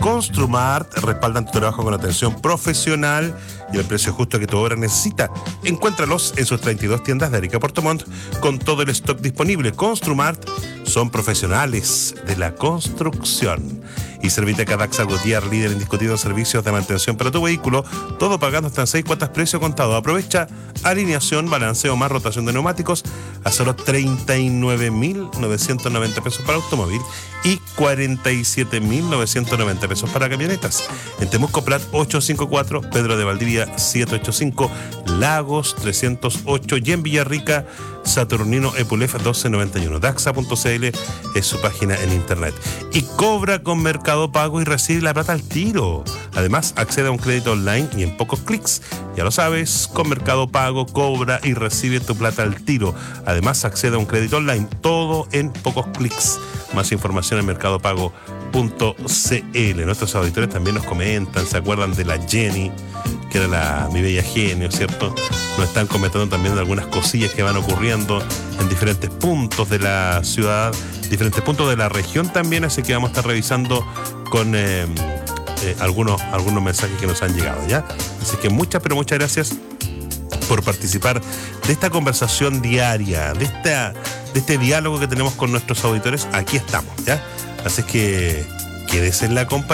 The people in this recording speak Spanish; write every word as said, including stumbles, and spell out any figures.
Construmart respaldan tu trabajo con atención profesional y el precio justo que tu obra necesita. Encuéntralos en sus treinta y dos tiendas de Arica Puerto Montt con todo el stock disponible. Construmart son profesionales de la construcción. Y Serviteca Daxa Gotier, líder indiscutido en servicios de mantención para tu vehículo, todo pagando hasta en seis cuotas precio contado. Aprovecha alineación, balanceo más rotación de neumáticos a solo treinta y nueve mil novecientos noventa pesos para automóvil y cuarenta y siete mil novecientos noventa pesos para camionetas. En Temuco Prat ochocientos cincuenta y cuatro, Pedro de Valdivia setecientos ochenta y cinco, Lagos trescientos ocho y en Villarrica Saturnino Epulef doce noventa y uno. Daxa punto c l es su página en internet. Y cobra con Mercado Pago y recibe la plata al tiro. Además, accede a un crédito online y en pocos clics. Ya lo sabes, con Mercado Pago cobra y recibe tu plata al tiro. Además, accede a un crédito online, todo en pocos clics. Más información en mercado pago punto c l. Nuestros auditores también nos comentan, se acuerdan de la Jenny, que era la mi bella genio, ¿cierto? Nos están comentando también de algunas cosillas que van ocurriendo en diferentes puntos de la ciudad, diferentes puntos de la región también, así que vamos a estar revisando con eh, eh, algunos, algunos mensajes que nos han llegado, ¿ya? Así que muchas, pero muchas gracias por participar de esta conversación diaria, de esta, de este diálogo que tenemos con nuestros auditores. Aquí estamos, ¿ya? Así que quédese en la compañía.